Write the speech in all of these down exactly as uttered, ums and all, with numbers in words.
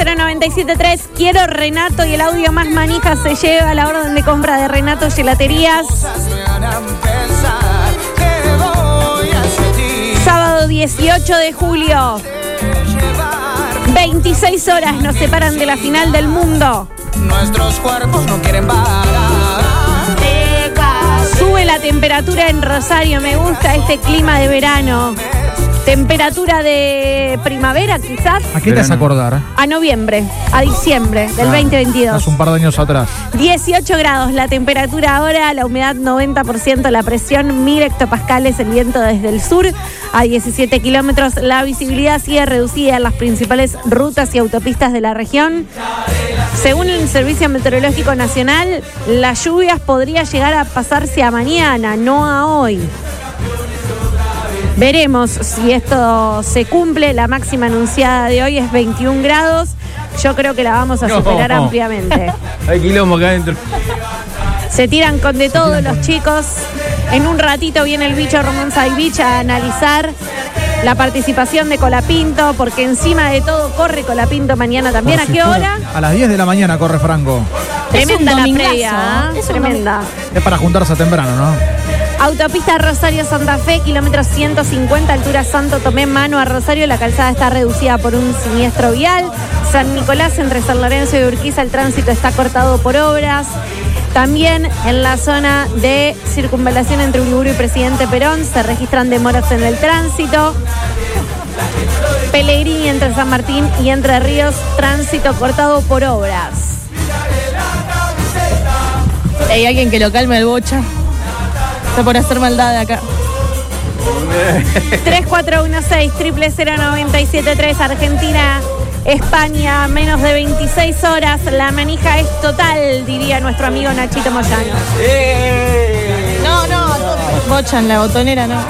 cero noventa y siete tres. Quiero Renato y el audio más manija se lleva a la orden de compra de Renato Gelaterías. Sábado dieciocho de julio. veintiséis horas nos separan de la final del mundo. Nuestros cuerpos no quieren parar. Sube la temperatura en Rosario, me gusta este clima de verano. Temperatura de primavera, quizás. ¿A qué te vas a acordar? A noviembre, a diciembre del ah, veinte veintidós. Hace un par de años atrás. dieciocho grados la temperatura ahora, la humedad noventa por ciento, la presión mil hectopascales, el viento desde el sur a diecisiete kilómetros. La visibilidad sigue reducida en las principales rutas y autopistas de la región. Según el Servicio Meteorológico Nacional, las lluvias podrían llegar a pasarse a mañana, no a hoy. Veremos si esto se cumple. La máxima anunciada de hoy es veintiún grados. Yo creo que la vamos a superar no. ampliamente. Hay quilombo acá adentro. Se tiran con de todo los chicos. En un ratito viene el bicho Ramón Saivich a analizar la participación de Colapinto, porque encima de todo corre Colapinto mañana también. ¿A qué hora? A las diez de la mañana corre Franco. Tremenda la previa, ¿eh? Tremenda. Es para juntarse temprano, ¿no? Autopista Rosario-Santa Fe, kilómetro ciento cincuenta, altura Santo Tomé, mano a Rosario. La calzada está reducida por un siniestro vial. San Nicolás, entre San Lorenzo y Urquiza, el tránsito está cortado por obras. También en la zona de circunvalación entre Uriburu y Presidente Perón se registran demoras en el tránsito. Pellegrini entre San Martín y Entre Ríos, tránsito cortado por obras. Hay alguien que lo calme el bocha. Está por hacer maldad de acá. tres cuatro uno seis, cero cero cero nueve siete tres, Argentina, España, menos de veintiséis horas. La manija es total, diría nuestro amigo Nachito Moyano. No, no, bocha en la botonera, no.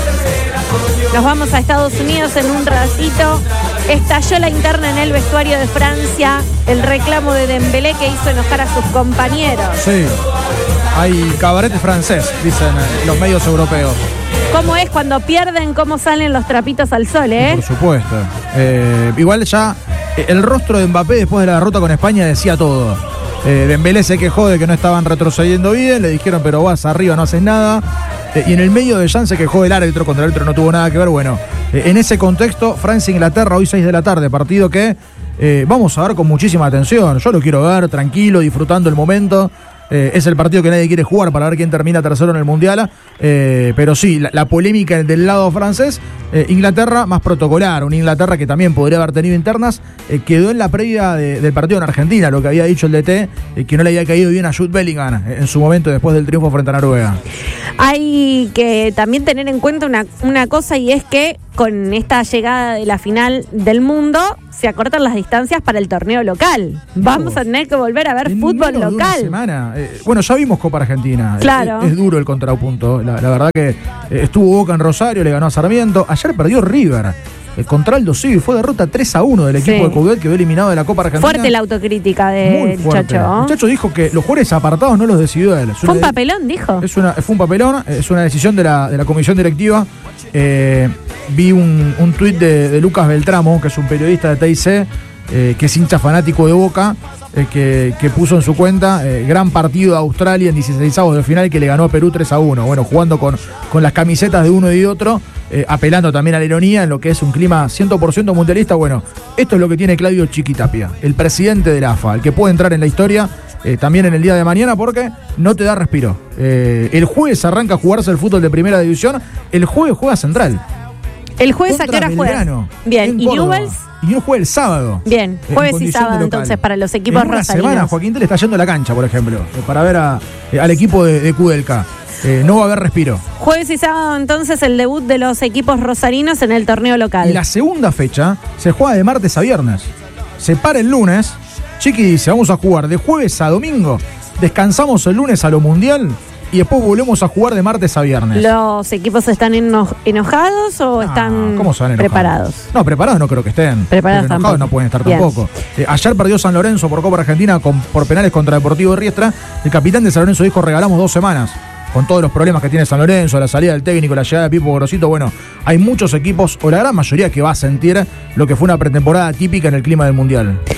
Nos vamos a Estados Unidos en un ratito. Estalló la interna en el vestuario de Francia. El reclamo de Dembélé que hizo enojar a sus compañeros. Sí. Hay cabaret francés, dicen los medios europeos. ¿Cómo es cuando pierden? ¿Cómo salen los trapitos al sol, eh? Por supuesto. Eh, igual ya el rostro de Mbappé después de la derrota con España decía todo. Eh, Dembélé se quejó de que no estaban retrocediendo bien, le dijeron pero vas arriba, no haces nada. Eh, y en el medio de Jean se quejó del árbitro, contra el árbitro no tuvo nada que ver. Bueno, eh, en ese contexto, Francia-Inglaterra, hoy seis de la tarde, partido que eh, vamos a ver con muchísima atención. Yo lo quiero ver tranquilo, disfrutando el momento. Eh, es el partido que nadie quiere jugar para ver quién termina tercero en el Mundial. Eh, pero sí, la, la polémica del lado francés, eh, Inglaterra más protocolar. Una Inglaterra que también podría haber tenido internas. Eh, quedó en la previa de, del partido en Argentina, lo que había dicho el D T, eh, que no le había caído bien a Jude Bellingham eh, en su momento después del triunfo frente a Noruega. Hay que también tener en cuenta una, una cosa, y es que con esta llegada de la final del mundo se acortan las distancias para el torneo local. Vamos a tener que volver a ver en fútbol local. Una semana. Eh, bueno, ya vimos Copa Argentina. Claro. Es, es duro el contrapunto. La, la verdad que eh, estuvo Boca en Rosario, le ganó a Sarmiento. Ayer perdió River eh, contra Aldo Civi. Fue derrota tres a uno del equipo sí. de Coudet, que quedó eliminado de la Copa Argentina. Fuerte la autocrítica del Chacho. El Chacho dijo que los jugadores apartados no los decidió él. Fue un papelón, dijo. Es una, fue un papelón, es una decisión de la, de la comisión directiva. Eh, vi un, un tuit de, de Lucas Beltramo, que es un periodista de T I C, eh, que es hincha fanático de Boca, eh, que, que puso en su cuenta eh, gran partido de Australia en dieciseisavos de final, que le ganó a Perú tres a uno. Bueno, jugando con, con las camisetas de uno y de otro, eh, apelando también a la ironía en lo que es un clima cien por ciento mundialista. Bueno, esto es lo que tiene Claudio Chiquitapia, el presidente de la A F A, el que puede entrar en la historia eh, también en el día de mañana, porque no te da respiro. Eh, el jueves arranca a jugarse el fútbol de primera división, el jueves juega Central. El jueves a qué hora juega. Bien, ¿y Newell's? Y no juega el sábado. Bien, jueves y sábado entonces para los equipos rosarinos. En una semana Joaquín Tell está yendo a la cancha, por ejemplo, para ver a, eh, al equipo de, de Kudelka. Eh, no va a haber respiro. Jueves y sábado entonces el debut de los equipos rosarinos en el torneo local. Y la segunda fecha se juega de martes a viernes. Se para el lunes. Chiqui dice, vamos a jugar de jueves a domingo. Descansamos el lunes a lo mundial. Y después volvemos a jugar de martes a viernes. ¿Los equipos están eno- enojados o no, están ¿cómo son preparados? No, preparados no creo que estén. Preparados pero enojados tampoco. No pueden estar Bien. tampoco. Eh, ayer perdió San Lorenzo por Copa Argentina con, por penales contra Deportivo Riestra. El capitán de San Lorenzo dijo, regalamos dos semanas. Con todos los problemas que tiene San Lorenzo, la salida del técnico, la llegada de Pipo Grosito. Bueno, hay muchos equipos, o la gran mayoría, que va a sentir lo que fue una pretemporada típica en el clima del Mundial.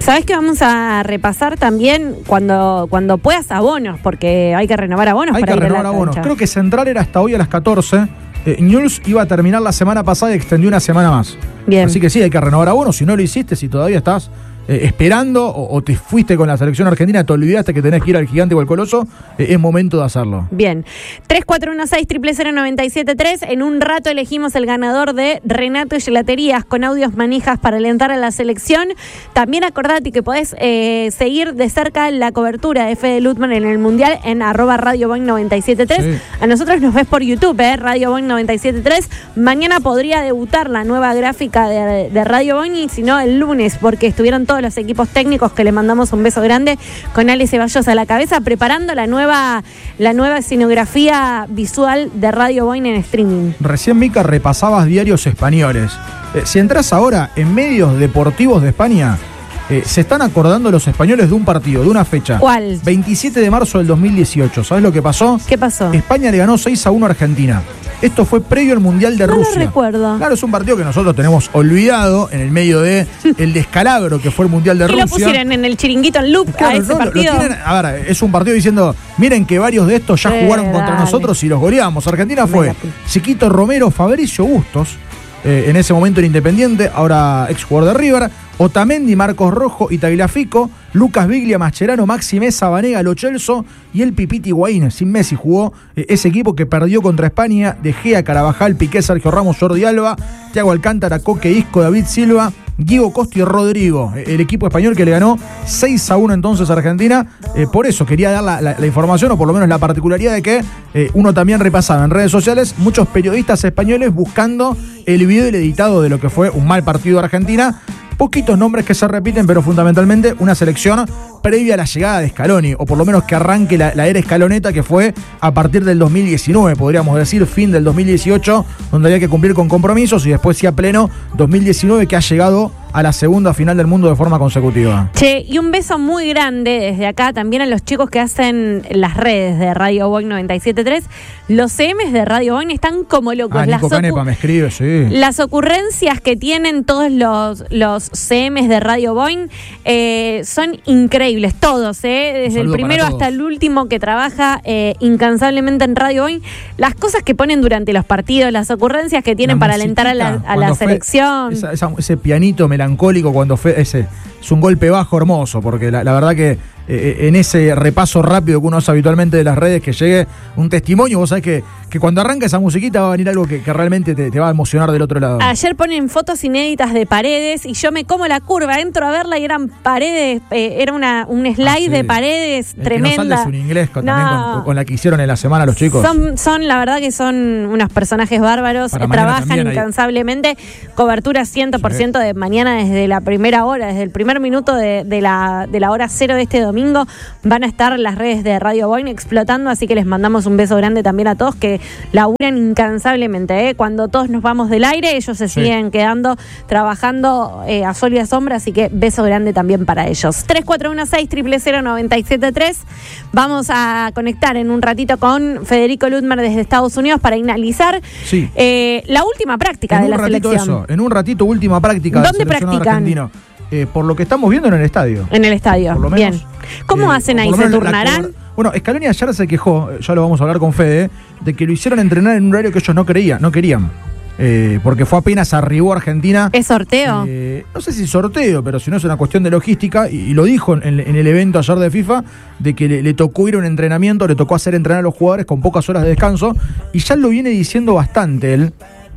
¿Sabés que vamos a repasar también cuando, cuando puedas abonos? Porque hay que renovar abonos hay para que ir renovar a la abonos. cancha. Creo que Central era hasta hoy a las catorce. Eh, Newell's iba a terminar la semana pasada y extendió una semana más. Bien. Así que sí, hay que renovar abonos. Si no lo hiciste, si todavía estás eh, esperando o, o te fuiste con la selección argentina, te olvidaste que tenés que ir al Gigante o al Coloso, eh, es momento de hacerlo. Bien. tres cuatro uno seis, cero cero cero nueve siete tres. En un rato elegimos el ganador de Renato y Gelaterías con audios manijas para alentar a la selección. También acordate que podés eh, seguir de cerca la cobertura de Fede Lutman en el Mundial en arroba Radio Boing noventa y siete tres. Sí. A nosotros nos ves por YouTube, eh, Radio Boing noventa y siete tres. Mañana podría debutar la nueva gráfica de, de Radio Boing, y si no, el lunes, porque estuvieron todos los equipos técnicos, que le mandamos un beso grande, con Ale Ceballos a la cabeza, preparando la nueva, la nueva escenografía visual de Radio Boing en streaming. Recién, Mica, repasabas diarios españoles. Eh, si entras ahora en medios deportivos de España, eh, se están acordando los españoles de un partido, de una fecha. ¿Cuál? veintisiete de marzo del dos mil dieciocho. ¿Sabes lo que pasó? ¿Qué pasó? España le ganó seis a uno a Argentina. Esto fue previo al Mundial de No Rusia. lo recuerdo. Claro, es un partido que nosotros tenemos olvidado en el medio de el descalabro que fue el Mundial de ¿Y Rusia. lo pusieron en el chiringuito en loop Claro, a ese no, lo- partido? Lo tienen, a ver, es un partido diciendo, miren que varios de estos ya Eh, jugaron contra dale. nosotros y los goleamos. Argentina fue Venga, pi. Chiquito Romero, Fabricio Bustos, eh, en ese momento era Independiente, ahora ex jugador de River, Otamendi, Marcos Rojo y Tagliafico, Lucas Biglia, Mascherano, Maxi Mesa, Vanega, Lo Celso y el Pipiti Higuaín. Sin Messi jugó eh, ese equipo que perdió contra España: De Gea, Carabajal, Piqué, Sergio Ramos, Jordi Alba, Thiago Alcántara, Coque, Isco, David Silva, Diego Costa y Rodrigo. Eh, el equipo español que le ganó seis a uno entonces a Argentina. Eh, por eso quería dar la, la, la información, o por lo menos la particularidad de que eh, uno también repasaba en redes sociales muchos periodistas españoles buscando el video y el editado de lo que fue un mal partido de Argentina. Poquitos nombres que se repiten, pero fundamentalmente una selección previa a la llegada de Scaloni, o por lo menos que arranque la, la era Scaloneta, que fue a partir del dos mil diecinueve, podríamos decir, fin del dos mil dieciocho, donde había que cumplir con compromisos, y después sí a pleno dos mil diecinueve, que ha llegado a la segunda final del mundo de forma consecutiva. Che, y un beso muy grande desde acá también a los chicos que hacen las redes de Radio Boing noventa y siete tres. Los C Ms de Radio Boing están como locos. Ah, Las Nico ocu- Canepa me escribe, sí. Las ocurrencias que tienen todos los, los C Ms de Radio Boing eh, son increíbles, todos, eh, desde el saludo primero para todos. hasta el último que trabaja eh, incansablemente en Radio Boing. Las cosas que ponen durante los partidos, las ocurrencias que tienen La para alentar a la, musiquita, a la cuando fue selección. esa- esa- ese pianito melancólico cuando fue ese. Es un golpe bajo hermoso, porque la, la verdad que eh, en ese repaso rápido que uno hace habitualmente de las redes, que llegue un testimonio, vos sabés que, que cuando arranca esa musiquita va a venir algo que, que realmente te, te va a emocionar del otro lado. Ayer ponen fotos inéditas de Paredes y yo me como la curva, entro a verla y eran paredes, eh, era una, un slide Ah, sí. de Paredes El tremenda. Que no salde es un inglés con, No. también con, con la que hicieron en la semana los chicos. Son, son, la verdad que son unos personajes bárbaros, Para eh, mañana trabajan también hay- incansablemente, cobertura cien por ciento de mañana desde la primera hora, desde el primer minuto de, de, la, de la hora cero de este domingo, van a estar las redes de Radio Boing explotando, así que les mandamos un beso grande también a todos que laburan incansablemente, ¿eh? Cuando todos nos vamos del aire, ellos se Sí. siguen quedando trabajando eh, a sol y a sombra, así que beso grande también para ellos. tres cuatro uno seis, cero cero cero nueve siete tres. Vamos a conectar en un ratito con Federico Lutmer desde Estados Unidos para analizar Sí. eh, la última práctica En de un la ratito selección. eso, en un ratito última práctica del ¿Dónde seleccionado practican? argentino. Eh, por lo que estamos viendo en el estadio. En el estadio. Por lo menos, Bien. ¿Cómo eh, hacen o ahí? por lo ¿Se menos la- la turnarán? cobra- Bueno, Scaloni ayer se quejó, eh, ya lo vamos a hablar con Fede, de que lo hicieron entrenar en un horario que ellos no creían, no querían. Eh, porque fue apenas arribó a Argentina. ¿Es sorteo? Eh, no sé si sorteo, pero si no es una cuestión de logística, y, y lo dijo en, en el evento ayer de FIFA, de que le, le tocó ir a un entrenamiento, le tocó hacer entrenar a los jugadores con pocas horas de descanso, y ya lo viene diciendo bastante él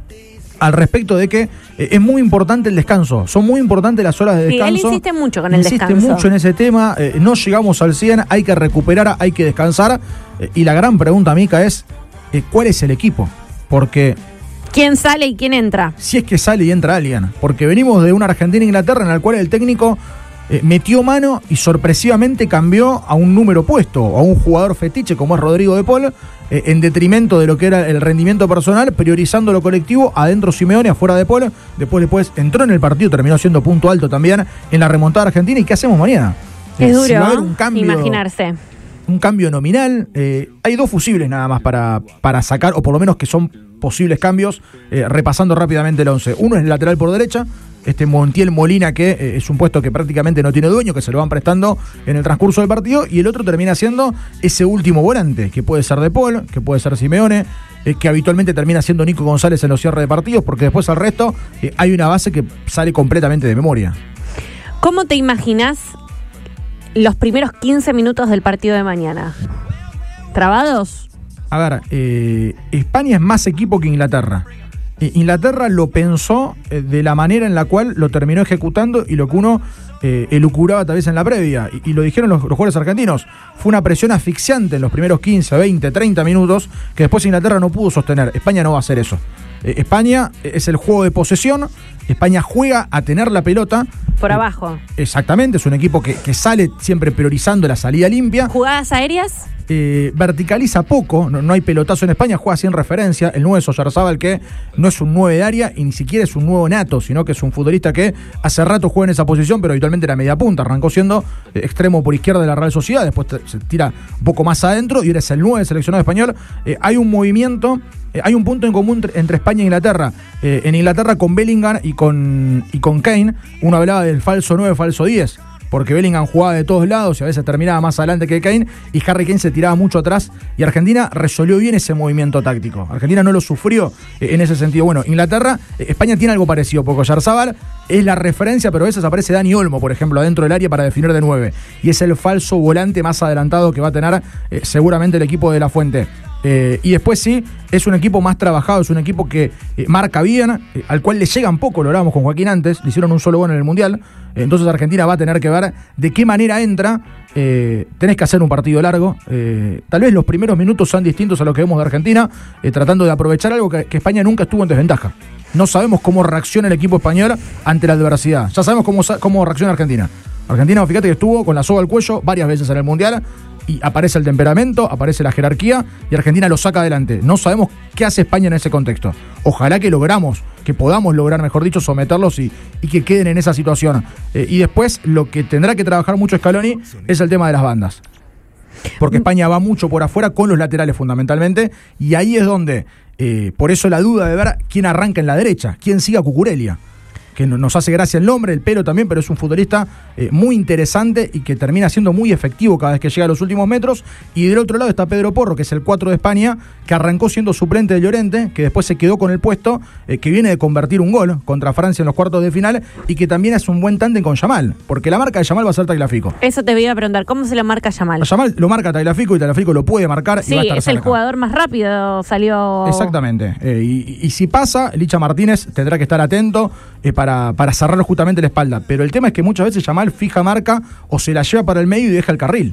al respecto de que eh, es muy importante el descanso, son muy importantes las horas de Sí, él descanso. insiste mucho con el Insiste descanso. mucho en ese tema, eh, no llegamos al cien, hay que recuperar, hay que descansar, eh, y la gran pregunta, Mica, es eh, ¿cuál es el equipo? Porque ¿Quién sale y quién entra? si es que sale y entra alguien, porque venimos de una Argentina-Inglaterra en la cual el técnico eh, metió mano y sorpresivamente cambió a un número puesto, a un jugador fetiche como es Rodrigo de Paul, eh, en detrimento de lo que era el rendimiento personal, priorizando lo colectivo, adentro Simeone, afuera de Paul. Después, después entró en el partido, terminó siendo punto alto también en la remontada argentina. ¿Y qué hacemos mañana? Es Eh, duro, si va a haber ¿eh? un cambio, Imaginarse. un cambio nominal. Eh, hay dos fusibles nada más para, para sacar, o por lo menos que son posibles cambios, eh, repasando rápidamente el once. Uno es el lateral por derecha, este Montiel Molina, que eh, es un puesto que prácticamente no tiene dueño, que se lo van prestando en el transcurso del partido, y el otro termina siendo ese último volante, que puede ser De Paul, que puede ser Simeone, eh, que habitualmente termina siendo Nico González en los cierres de partidos, porque después al resto eh, hay una base que sale completamente de memoria. ¿Cómo te imaginás los primeros quince minutos del partido de mañana? ¿Trabados? A ver, eh, España es más equipo que Inglaterra. Eh, Inglaterra lo pensó eh, de la manera en la cual lo terminó ejecutando y lo que uno eh, elucubraba tal vez en la previa. Y, y lo dijeron los, los jugadores argentinos. Fue una presión asfixiante en los primeros quince, veinte, treinta minutos que después Inglaterra no pudo sostener. España no va a hacer eso. Eh, España es el juego de posesión. España juega a tener la pelota. Por abajo. Eh, exactamente, es un equipo que, que sale siempre priorizando la salida limpia. ¿Jugadas aéreas? Eh, verticaliza poco, no, no hay pelotazo en España, juega sin referencia. El nueve Oyarzábal, que no es un nueve de área y ni siquiera es un nuevo nato, sino que es un futbolista que hace rato juega en esa posición, pero habitualmente era media punta. Arrancó siendo eh, extremo por izquierda de la Real Sociedad, después te, se tira un poco más adentro y ahora es el nueve seleccionado español. Eh, hay un movimiento, eh, hay un punto en común entre, entre España e Inglaterra. Eh, en Inglaterra con Bellingham y con, y con Kane, uno hablaba del falso nueve, falso diez. Porque Bellingham jugaba de todos lados y a veces terminaba más adelante que Kane, y Harry Kane se tiraba mucho atrás, y Argentina resolvió bien ese movimiento táctico. Argentina no lo sufrió eh, en ese sentido. Bueno, Inglaterra, eh, España tiene algo parecido, porque Oyarzábal es la referencia, pero a veces aparece Dani Olmo, por ejemplo, adentro del área para definir de nueve, y es el falso volante más adelantado que va a tener eh, seguramente el equipo de La Fuente. Eh, y después sí, es un equipo más trabajado, es un equipo que eh, marca bien, eh, al cual le llegan poco, lo hablábamos con Joaquín antes, le hicieron un solo gol en el Mundial, eh, entonces Argentina va a tener que ver de qué manera entra. Eh, tenés que hacer un partido largo, eh, tal vez los primeros minutos sean distintos a lo que vemos de Argentina, eh, tratando de aprovechar algo que, que España nunca estuvo en desventaja. No sabemos cómo reacciona el equipo español ante la adversidad, ya sabemos cómo, cómo reacciona Argentina. Argentina, fíjate que estuvo con la soga al cuello varias veces en el Mundial, y aparece el temperamento, aparece la jerarquía, y Argentina lo saca adelante. No sabemos qué hace España en ese contexto. Ojalá que logramos, que podamos lograr, mejor dicho, someterlos y, y que queden en esa situación. Eh, y después, lo que tendrá que trabajar mucho Scaloni es el tema de las bandas. Porque España va mucho por afuera con los laterales fundamentalmente, y ahí es donde, eh, por eso la duda de ver quién arranca en la derecha, quién siga a Cucurella, que nos hace gracia el nombre, el pelo también, pero es un futbolista eh, muy interesante y que termina siendo muy efectivo cada vez que llega a los últimos metros. Y del otro lado está Pedro Porro, que es el cuatro de España, que arrancó siendo suplente de Llorente, que después se quedó con el puesto, eh, que viene de convertir un gol contra Francia en los cuartos de final, y que también es un buen tándem con Yamal, porque la marca de Yamal va a ser Tagliafico. Eso te iba a preguntar, ¿cómo se lo marca Yamal? Yamal lo marca Tagliafico y Tagliafico lo puede marcar, sí, y va a estar es cerca. El jugador más rápido, salió... Exactamente. Eh, y, y si pasa, Licha Martínez tendrá que estar atento eh, para, para cerrarlo justamente la espalda. Pero el tema es que muchas veces Yamal fija marca o se la lleva para el medio y deja el carril.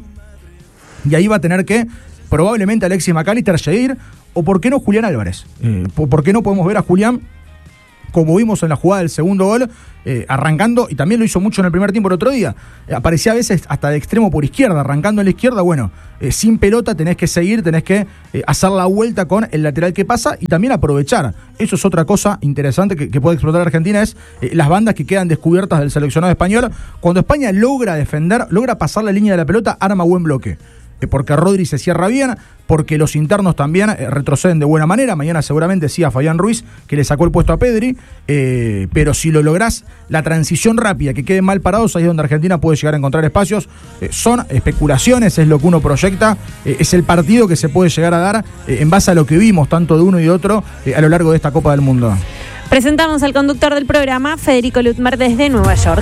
Y ahí va a tener que, probablemente, Alexis McAllister seguir, o por qué no Julián Álvarez. Eh, ¿Por qué no podemos ver a Julián, como vimos en la jugada del segundo gol, eh, arrancando, y también lo hizo mucho en el primer tiempo el otro día? Eh, aparecía a veces hasta de extremo por izquierda, arrancando en la izquierda. Bueno, eh, sin pelota tenés que seguir, tenés que eh, hacer la vuelta con el lateral que pasa y también aprovechar. Eso es otra cosa interesante que, que puede explotar Argentina, es eh, las bandas que quedan descubiertas del seleccionado español. Cuando España logra defender, logra pasar la línea de la pelota, arma buen bloque. Porque Rodri se cierra bien, porque los internos también eh, retroceden de buena manera. Mañana seguramente sí a Fabián Ruiz, que le sacó el puesto a Pedri, eh, pero si lo lográs, la transición rápida, que queden mal parados, ahí es donde Argentina puede llegar a encontrar espacios. Eh, son especulaciones, es lo que uno proyecta, eh, es el partido que se puede llegar a dar eh, en base a lo que vimos tanto de uno y de otro eh, a lo largo de esta Copa del Mundo. Presentamos al conductor del programa, Federico Lutmer, desde Nueva York.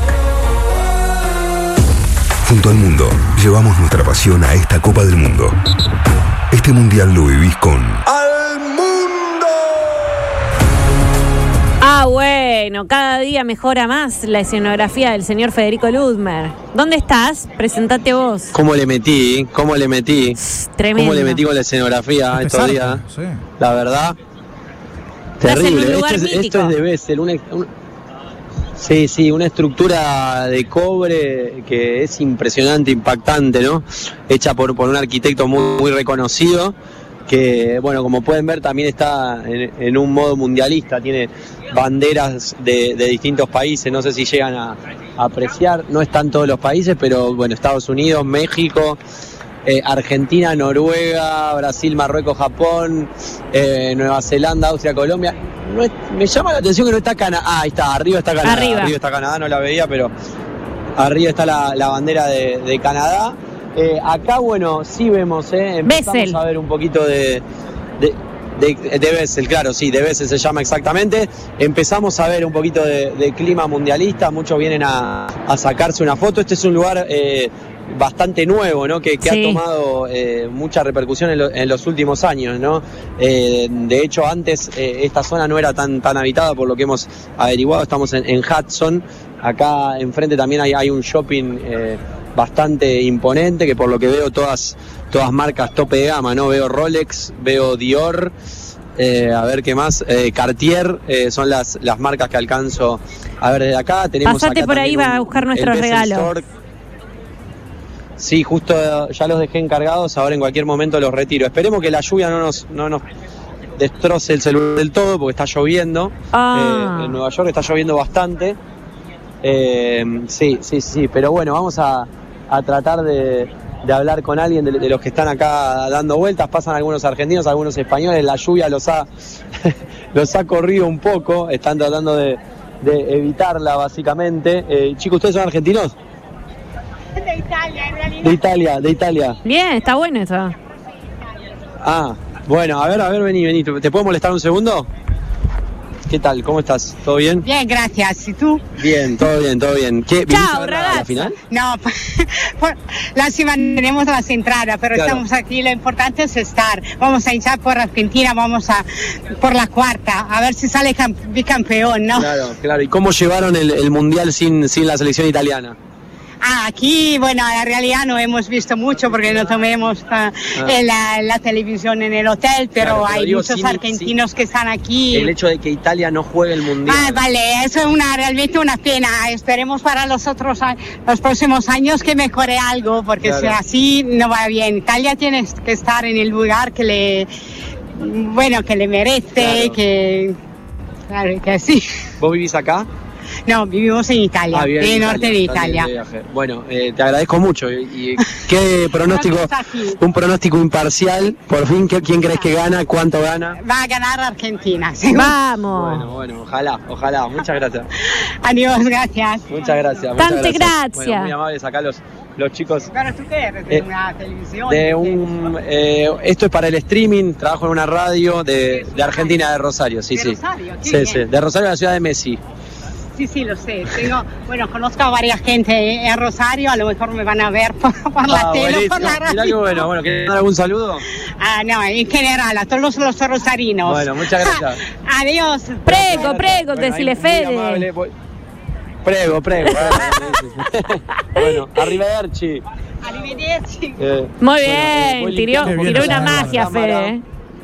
Junto al mundo, llevamos nuestra pasión a esta Copa del Mundo. Este mundial lo vivís con... ¡Al mundo! Ah, bueno, cada día mejora más la escenografía del señor Federico Lutmer. ¿Dónde estás? Presentate vos. ¿Cómo le metí? ¿Cómo le metí? Tremendo. ¿Cómo le metí con la escenografía estos días? Sí. La verdad, Estás en un terrible. lugar Esto es, mítico. esto es de Bessel, una, una- sí, sí, una estructura de cobre que es impresionante, impactante, ¿no? Hecha por, por un arquitecto muy, muy reconocido, que, bueno, como pueden ver, también está en, en un modo mundialista, tiene banderas de, de distintos países, no sé si llegan a, a apreciar, no están todos los países, pero bueno, Estados Unidos, México, eh, Argentina, Noruega, Brasil, Marruecos, Japón, eh, Nueva Zelanda, Austria, Colombia. No es, me llama la atención que no está Canadá. Ah, ahí está, arriba está Canadá. Arriba. Arriba está Canadá, no la veía, pero arriba está la, la bandera de, de Canadá. Eh, acá, bueno, sí vemos, eh, empezamos Bessel. a ver un poquito de... de De, de Bessel, claro, sí, de Bessel se llama exactamente. Empezamos a ver un poquito de, de clima mundialista, muchos vienen a, a sacarse una foto. Este es un lugar eh, bastante nuevo, ¿no? Que, que Sí. ha tomado eh, mucha repercusión en, lo, en los últimos años, ¿no? Eh, de hecho, antes eh, esta zona no era tan, tan habitada, por lo que hemos averiguado. Estamos en, en Hudson. Acá enfrente también hay, hay un shopping eh, bastante imponente, que por lo que veo todas... todas marcas tope de gama, ¿no? Veo Rolex, veo Dior, eh, a ver qué más, eh, Cartier, eh, son las, las marcas que alcanzo a ver desde acá. Tenemos Pasate acá por ahí, también va a un- buscar nuestros el Bessel regalos. Store. Sí, justo eh, ya los dejé encargados, ahora en cualquier momento los retiro. Esperemos que la lluvia no nos, no nos destroce el celular del todo, porque está lloviendo. Ah. Eh, en Nueva York está lloviendo bastante. Eh, sí, sí, sí, pero bueno, vamos a, a tratar de, de hablar con alguien de, de los que están acá dando vueltas. Pasan algunos argentinos, algunos españoles, la lluvia los ha, los ha corrido un poco, están tratando de, de evitarla básicamente. Eh, chicos, ¿ustedes son argentinos? De Italia, en realidad. De Italia, de Italia. Bien, está bueno eso. Ah, bueno, a ver, a ver, vení, vení, ¿te puedo molestar un segundo? ¿Qué tal? ¿Cómo estás? ¿Todo bien? Bien, gracias. ¿Y tú? Bien, todo bien, todo bien. ¿Qué? ¿Viniste Chao, a ver la- ragazza. la final? No, por, lástima, tenemos las entradas, pero Claro. estamos aquí. Lo importante es estar. Vamos a hinchar por Argentina, vamos a por la cuarta, a ver si sale cam- bicampeón, ¿no? Claro, claro. ¿Y cómo llevaron el, el mundial sin, sin la selección italiana? Ah, aquí, bueno, en realidad no hemos visto mucho porque no tomemos ah, en la, la televisión en el hotel, pero Claro, pero hay digo, muchos sin- argentinos que están aquí. El hecho de que Italia no juegue el mundial. Ah, vale, eso es una, realmente una pena. Esperemos para los otros a- los próximos años que mejore algo, porque Claro. si así no va bien. Italia tiene que estar en el lugar que le, bueno, que le merece, Claro. que, claro, que sí. ¿Vos vivís acá? No, vivimos en Italia, Ah, bien, en el en norte de estás Italia. de viaje. Bueno, eh, te agradezco mucho. ¿Y, y qué pronóstico? Estamos aquí. Un pronóstico imparcial. Por fin, ¿qué- ¿quién crees que gana? ¿Cuánto gana? Va a ganar Argentina, seguro. Vamos. Bueno, bueno, ojalá, ojalá. Muchas gracias. Adiós, gracias. Muchas gracias. muchas Tante gracias. Bueno, muy amables acá los, los chicos. Pero tú qué eres, de Eh, una televisión. De ¿Qué? un, eh, esto es para el streaming, trabajo en una radio de, de Argentina, de Rosario, sí, ¿De sí. Rosario? Qué Sí, bien. sí, de Rosario, la ciudad de Messi. Sí, sí, lo sé. Tengo, bueno, conozco a varias gente en Rosario, a lo mejor me van a ver por, por la Ah, tele o por buenísimo. la radio. Mirá qué bueno, bueno, ¿querés dar algún saludo? Ah, no, en general, a todos los, los rosarinos. Bueno, muchas gracias. Adiós. Prego, prego, Bueno, decile ahí, muy amable, Fede. voy- Prego, prego. Bueno, arrivederci. Arrivederci. Eh, Muy bueno, eh, bien, voy tiró, limpiando un tiró poquito una la- la magia, cámara. Fede.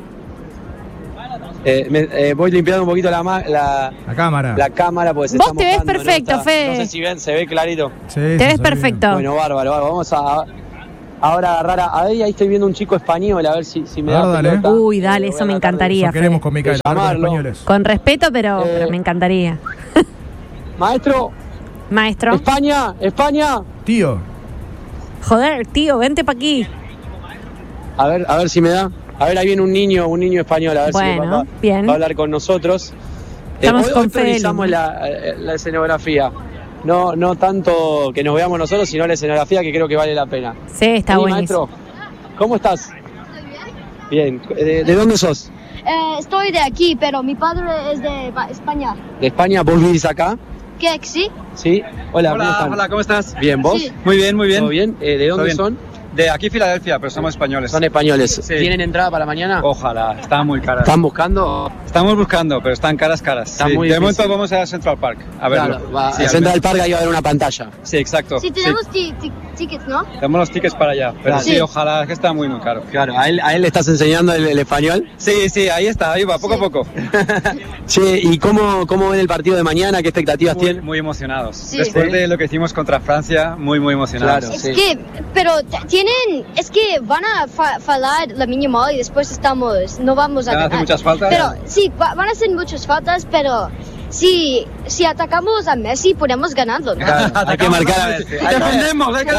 Eh, me- eh, voy limpiando un poquito la, ma- la, La cámara. la cámara porque se Vos está te ves mojando, ¿no? perfecto, Está- Fede. No sé si ven, se ve clarito. Sí, Te sí, ves sí, perfecto. Bueno, bárbaro, bárbaro. Vamos a ahora agarrar a, a ver, ahí estoy viendo un chico español, a ver si, si me A da ver, dale. pelota. Uy, dale, Eh, eso voy a me tratar de- encantaría. Eso queremos Fede. con Micaela, De hablar con llamarlo. españoles. Con respeto, pero, Eh, pero me encantaría. Maestro, Maestro. España, España. Tío, Joder, tío, vente pa' aquí. A ver, a ver si me da. A ver, ahí viene un niño, un niño español, a ver Bueno, si va, va- bien. va a hablar con nosotros. Estamos hoy, con hoy Fede priorizamos Luna. la, eh, la escenografía. No, no tanto que nos veamos nosotros, sino la escenografía que creo que vale la pena. Sí, está Vení, buenísimo. maestro, ¿cómo estás? Bien. ¿De, de dónde sos? Eh, estoy de aquí, pero mi padre es de Ba- España. ¿De España? ¿Vos vivís acá? ¿Qué? ¿Sí? ¿Sí? Hola, ¿cómo Hola, están? hola, ¿cómo estás? Bien, ¿vos? Sí. Muy bien, muy bien. ¿Todo bien? Eh, ¿De dónde bien. son? De aquí Filadelfia, pero somos españoles. Son españoles. Sí. ¿Tienen entrada para mañana? Ojalá, están muy caras. ¿Están buscando? Estamos buscando, pero están caras, caras. Está Sí, muy de difícil. momento vamos a Central Park a verlo. Claro, va, Sí, en al Central menos. Park ahí va a haber una pantalla. Sí, exacto. Sí, tenemos ti- ti- tickets, ¿no? Tenemos los tickets para allá, pero Claro. sí, Sí. ojalá, que está muy, muy caro. Claro, ¿a él, a él le estás enseñando el, el español? Sí, sí, ahí está, ahí va, poco Sí. a poco. Che, ¿y cómo, cómo ven el partido de mañana? ¿Qué expectativas Muy, tienen? muy emocionados. Sí. Después Sí. de lo que hicimos contra Francia, muy, muy emocionados. Claro. Es Sí. que, pero t- tienen, es que van a fa- fallar la mínima y después estamos, no vamos a ¿Van a hacer ganar. muchas faltas? Pero sí, va- van a hacer muchas faltas, pero si, si atacamos a Messi, podemos ganarlo, ¿no? Hay que marcar a Messi. Defendemos, hay que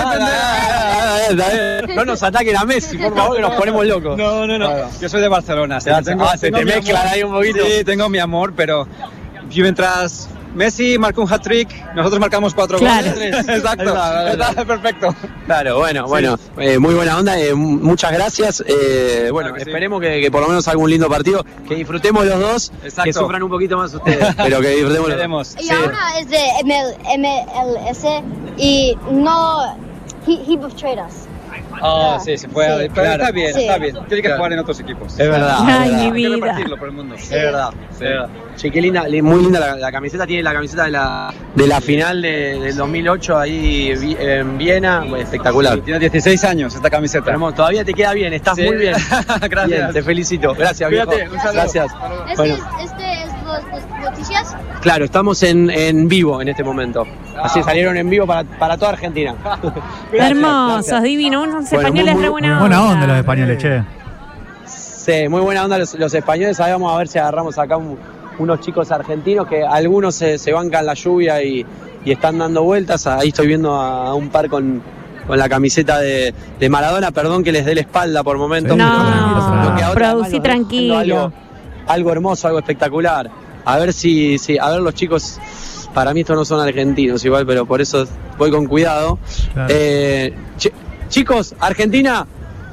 defender. No nos ataquen a Messi, por favor, que nos ponemos locos. No, no, no. Yo soy de Barcelona. Sí, tengo, ah, se tengo te mi mezclan amor. ahí un poquito. Sí, tengo mi amor, pero mientras Messi marca un hat-trick, nosotros marcamos cuatro Claro. goles. Exacto. Está perfecto. Claro, bueno, bueno, eh, muy buena onda, eh, muchas gracias. Eh, bueno, Claro que sí. esperemos que, que por lo menos haga un lindo partido, que disfrutemos los dos, Exacto. que sufran un poquito más ustedes, pero que disfrutemos los dos. Queremos. Y ahora es de M L M L S y no... He, he betrayed us. Ah, sí, se fue. Sí. a- Pero está bien, Sí. está bien. Tiene que Claro. jugar en otros equipos. Es verdad. Ay, es verdad. mi Hay que vida. repartirlo por el mundo. Es verdad, Sí. es verdad. Che, qué linda, li- muy linda la, la camiseta, tiene la camiseta de la, de la final de- del dos mil ocho ahí vi- en Viena, bueno, espectacular. Sí, tiene dieciséis años esta camiseta. Hermoso, todavía te queda bien, estás Sí. muy bien. Gracias. Bien, te felicito. Gracias, Cuídate, viejo. un saludo. Gracias. ¿Este, Bueno, es, este es los, los noticias? claro, estamos en, en vivo en este momento. Así salieron en vivo para, para toda Argentina. Hermosos, gracias. divinos, unos Bueno, españoles muy, re muy buena onda. Buena onda los españoles, che. Sí, muy buena onda los, los españoles. Ahí vamos a ver si agarramos acá un- unos chicos argentinos que algunos se, se bancan la lluvia y, y están dando vueltas. Ahí estoy viendo a, a un par con, con la camiseta de, de Maradona. Perdón que les dé la espalda por momentos. No, pero lo que ahora producí además nos está tranquilo. haciendo Algo, algo hermoso, algo espectacular. A ver si, si, a ver los chicos. Para mí estos no son argentinos igual, pero por eso voy con cuidado. Claro. Eh, ch- chicos, Argentina,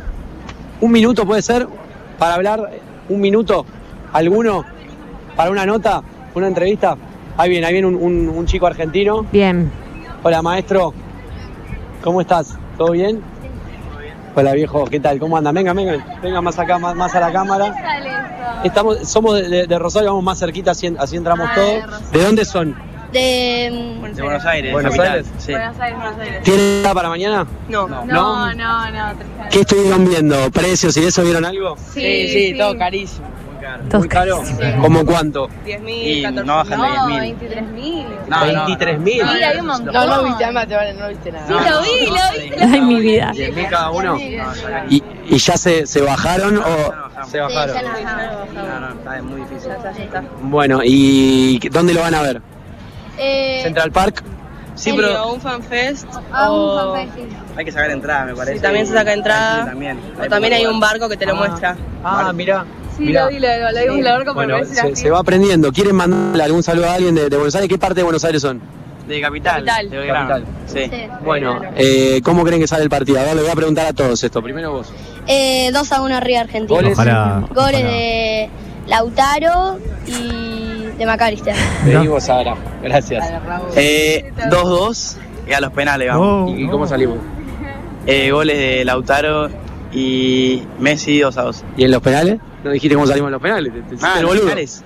un minuto puede ser para hablar, un minuto, alguno, para una nota, una entrevista. Ahí viene, ahí viene un, un- un chico argentino. Bien. Hola maestro, ¿cómo estás? ¿Todo bien? Hola viejo, ¿qué tal? ¿Cómo andan? Venga, venga, venga más acá, más, más a la cámara. Estamos, somos de, de- de Rosario, vamos más cerquita, así, así entramos Ah, todos. de Rosario. ¿De dónde son? De... De Buenos Aires. Buenos capital. Aires. Sí. Buenos Aires, Buenos Aires. ¿Tienen nada para mañana? No, No. no, no, no. ¿Qué estuvieron viendo? ¿Precios y eso vieron algo? Sí, sí, todo carísimo. Muy caro. Todos ¿Muy caro? carísimos. ¿Cómo cuánto? diez Y mil, catorce no bajan de diez mil. veintitrés mil. No, no, veintitrés mil. Sí, hay un montón. No, no viste, además te vale, no viste nada. Sí, lo vi, lo vi. Ay, mi vida. ¿diez mil cada uno? No, ya ¿Y, y ya se, se bajaron o bajamos. se bajaron? Sí, ya No, no, está muy difícil. Bueno, ¿y dónde lo van a ver? Eh, ¿Central Park? Sí, O pero un fanfest. ah, un o- fanfest, sí. hay que sacar entrada, me parece. Sí, también se saca entrada. Sí, también. O también hay un barco que te lo muestra. Ah, mira. Sí, lo vi, lo, lo vimos en el barco, Bueno, pero se, se va aprendiendo. ¿Quieren mandarle algún saludo a alguien de, de Buenos Aires? ¿Qué parte de Buenos Aires son? De capital. Capital. De Belgrano. Capital. Sí. Sí. Bueno, eh, ¿cómo creen que sale el partido? A ver, le voy a preguntar a todos esto. Primero vos. Eh, dos a uno arriba Argentina. Goles. Ojalá. Goles ojalá. de Lautaro y de McAllister. Venimos ahora. Gracias. Eh, dos dos y a los penales vamos. Oh, ¿Y cómo oh. salimos? Eh, goles de Lautaro y Messi dos a dos. ¿Y en los penales? ¿No dijiste cómo salimos en los penales? Te, te hiciste Ah, el ¿los boludo. penales?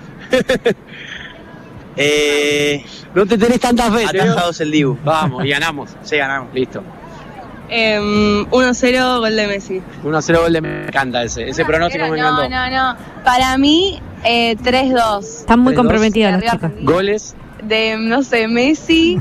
eh, No te tenés tanta fe, te veo. atajados el Dibu. Vamos, y ganamos. Sí, ganamos. Listo. Eh, uno cero, gol de Messi. uno a cero gol de me encanta ese. Ese pronóstico me encantó. No, no, no. Para mí, eh, tres dos. Están muy Tres, dos. comprometidos los Arriba chicos. Argentina. Goles. De, no sé, Messi.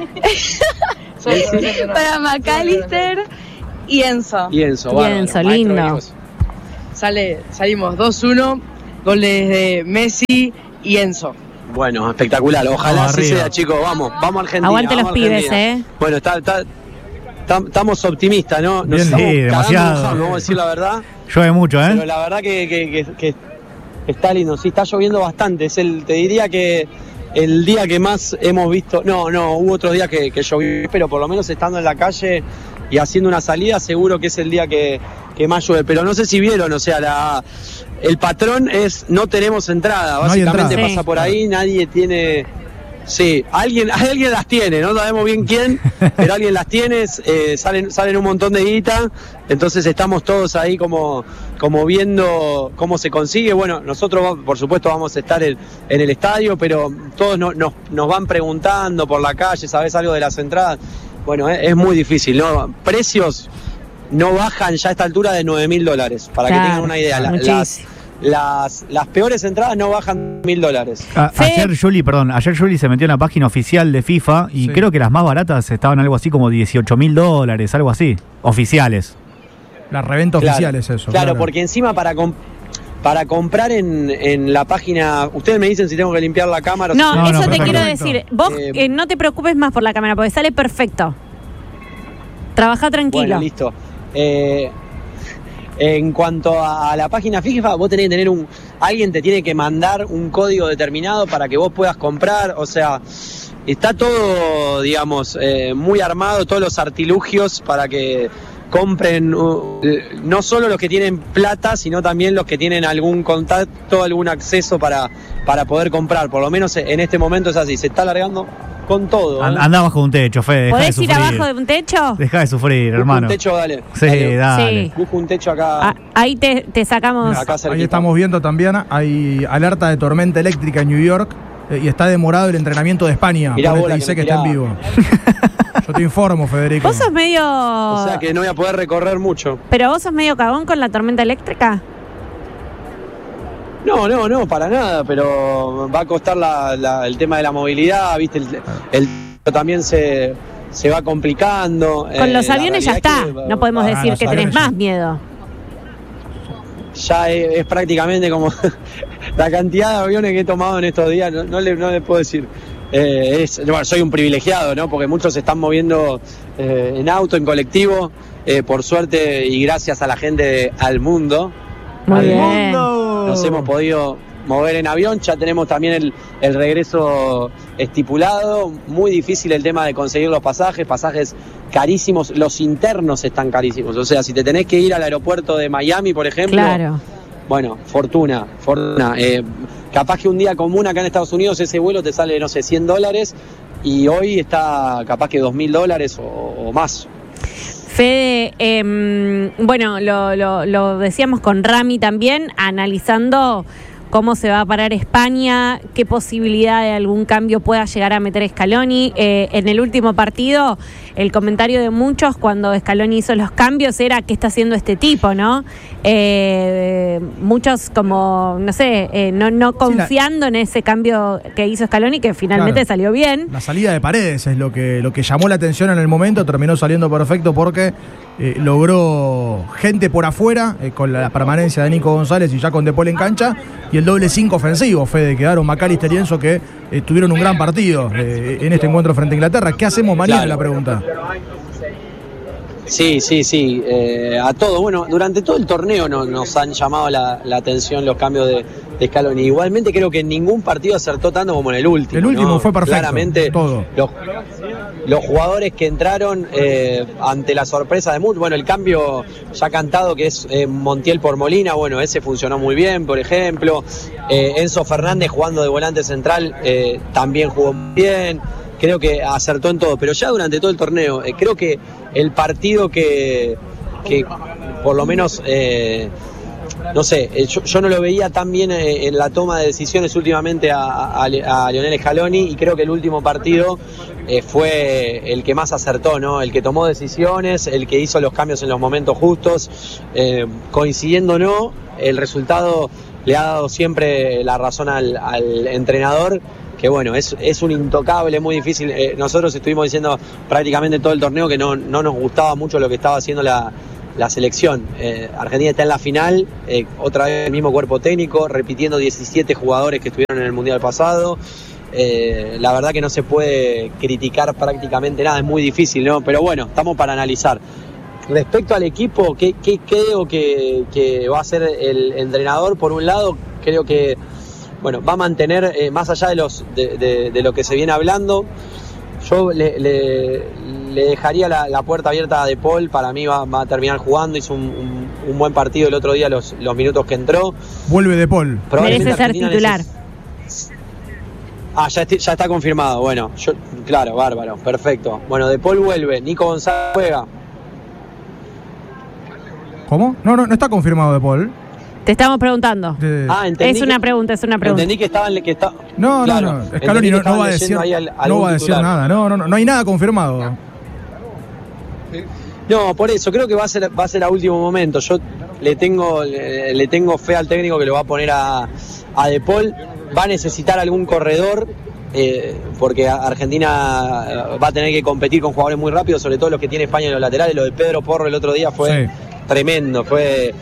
para McAllister y Enzo. Y Enzo, Y bárbaro. Enzo, Maestro, lindo. venimos. Sale, salimos dos uno, goles de Messi y Enzo. Bueno, espectacular. Ojalá Vamos así arriba. sea, chicos. Vamos, vamos a Argentina. Aguante los vamos a pibes, Argentina. eh. Bueno, está, está, tam- estamos optimistas, ¿no? Nos Bien, estamos sí, cagando demasiado. mojando, vamos a decir la verdad. Llueve mucho, Pero ¿eh? la verdad que, que- que- que está lindo. Sí, está lloviendo bastante. Es el, te diría que el día que más hemos visto. No, no, hubo otros días que, que llovió, pero por lo menos estando en la calle y haciendo una salida, seguro que es el día que, que más llueve. Pero no sé si vieron, o sea, la, el patrón es no tenemos entrada. No hay Básicamente entrada. pasa Sí. por ahí, nadie tiene. Sí, alguien, alguien las tiene, no sabemos bien quién, pero alguien las tiene, eh, salen, salen un montón de guita, entonces estamos todos ahí como, como viendo cómo se consigue. Bueno, nosotros por supuesto vamos a estar en, en el estadio, pero todos no- nos, nos van preguntando por la calle, ¿sabes algo de las entradas? Bueno, es, es muy difícil, ¿no? Precios no bajan ya a esta altura de nueve mil dólares, para Claro, que tengan una idea. La- muchísimo. las, las, las peores entradas no bajan mil dólares. A- Fe- ayer Juli, perdón, ayer Juli se metió en la página oficial de FIFA y Sí. creo que las más baratas estaban algo así como dieciocho mil dólares, algo así, oficiales. La reventa Claro, oficial es eso. Claro, porque encima para, com- para comprar en, en la página, ustedes me dicen si tengo que limpiar la cámara. No, si no eso no, te perfecto. quiero decir. Vos Eh, eh, no te preocupes más por la cámara, porque sale perfecto. Trabaja tranquilo. Bueno, listo. Eh, en cuanto a, a la página FIFA, vos tenés que tener un... Alguien te tiene que mandar un código determinado para que vos puedas comprar, o sea... Está todo, digamos, eh, muy armado, todos los artilugios para que compren, uh, no solo los que tienen plata, sino también los que tienen algún contacto, algún acceso para, para poder comprar. Por lo menos en este momento es así, se está alargando con todo. ¿eh? Anda bajo un techo, Fede. Deja de ¿Podés ir sufrir. abajo de un techo? Deja de sufrir, Busco hermano. un techo, dale. Sí, dale. dale. Sí. Busco un techo acá. Ah, ahí te, te sacamos. acá cerquita. Ahí estamos viendo también, hay alerta de tormenta eléctrica en New York eh, y está demorado el entrenamiento de España. Mirá Ponete, vos la dice que que me está en tiraba. vivo. Yo te informo, Federico. Vos sos medio... O sea que no voy a poder recorrer mucho. Pero vos sos medio cagón con la tormenta eléctrica. No, no, no, para nada, pero va a costar la, la, el tema de la movilidad, ¿viste? El, el también se, se va complicando. Con eh, los la aviones ya realidad está. es que, No podemos Ah, decir los que tenés aviones más ya. miedo. Ya es, es prácticamente como la cantidad de aviones que he tomado en estos días, no, no, le, no le puedo decir. Eh, es, bueno, soy un privilegiado, ¿no? Porque muchos se están moviendo eh, en auto, en colectivo, eh, por suerte y gracias a la gente de Al Mundo. Muy Al bien. Nos hemos podido mover en avión, ya tenemos también el, el regreso estipulado, muy difícil el tema de conseguir los pasajes, pasajes carísimos, los internos están carísimos, o sea, si te tenés que ir al aeropuerto de Miami, por ejemplo, Claro. bueno, fortuna, fortuna, eh, capaz que un día común acá en Estados Unidos ese vuelo te sale, no sé, cien dólares y hoy está capaz que dos mil dólares o, o más. Fede, eh, bueno, lo, lo, lo decíamos con Rami también, analizando cómo se va a parar España, qué posibilidad de algún cambio pueda llegar a meter Scaloni. Eh, en el último partido, el comentario de muchos cuando Scaloni hizo los cambios era ¿qué está haciendo este tipo, no? Eh, muchos como, no sé, eh, no, no confiando en ese cambio que hizo Scaloni, que finalmente Claro. salió bien. La salida de Paredes es lo que, lo que llamó la atención en el momento, terminó saliendo perfecto porque eh, logró gente por afuera, eh, con la permanencia de Nico González y ya con De Paul en cancha, y el doble cinco ofensivo, Fede, quedaron McAllister y Enzo que eh, tuvieron un gran partido eh, en este encuentro frente a Inglaterra. ¿Qué hacemos mañana? Claro. La pregunta. Sí, sí, sí, eh, a todo. Bueno, durante todo el torneo no, nos han llamado la, la atención los cambios de, de Scaloni. Igualmente creo que en ningún partido acertó tanto como en el último. El último ¿no? fue perfecto, Claramente todo. Los, los jugadores que entraron eh, ante la sorpresa de muchos, bueno, el cambio ya cantado que es eh, Montiel por Molina, bueno, ese funcionó muy bien, por ejemplo. Eh, Enzo Fernández jugando de volante central eh, también jugó muy bien. Creo que acertó en todo, pero ya durante todo el torneo, eh, creo que el partido que, que por lo menos, eh, no sé, eh, yo, yo no lo veía tan bien eh, en la toma de decisiones últimamente a, a, a Lionel Scaloni, y creo que el último partido eh, fue el que más acertó, ¿no? El que tomó decisiones, el que hizo los cambios en los momentos justos, eh, coincidiendo o no, el resultado le ha dado siempre la razón al, al entrenador, que bueno, es, es un intocable, muy difícil. Eh, nosotros estuvimos diciendo prácticamente todo el torneo que no, no nos gustaba mucho lo que estaba haciendo la, la selección. Eh, Argentina está en la final, eh, otra vez el mismo cuerpo técnico, repitiendo diecisiete jugadores que estuvieron en el Mundial pasado. Eh, la verdad que no se puede criticar prácticamente nada, es muy difícil, ¿no? Pero bueno, estamos para analizar. Respecto al equipo, ¿qué, qué creo que, que va a hacer el entrenador? Por un lado, creo que bueno, va a mantener, eh, más allá de, los, de, de, de lo que se viene hablando, yo le, le, le dejaría la, la puerta abierta a De Paul. Para mí va, va a terminar jugando, hizo un, un, un buen partido el otro día, los, los minutos que entró. Vuelve De Paul. Merece ser titular. Neces... Ah, ya, ya está confirmado, bueno, yo, claro, bárbaro, perfecto. Bueno, De Paul vuelve, Nico González juega. ¿Cómo? No, no, no está confirmado De Paul. Te estamos preguntando. De... Ah, entendí Es una que, pregunta, es una pregunta. Entendí que estaban... Que está, No, claro, no, no. Scaloni no, no va a decir, al, no va a decir titular. nada. No, no, no, no hay nada confirmado. No, por eso, creo que va a ser, va a ser a último momento. Yo le tengo, le, le tengo fe al técnico que lo va a poner a, a De Paul. Va a necesitar algún corredor, eh, porque Argentina va a tener que competir con jugadores muy rápidos, sobre todo los que tiene España en los laterales. Lo de Pedro Porro el otro día fue Sí. tremendo, fue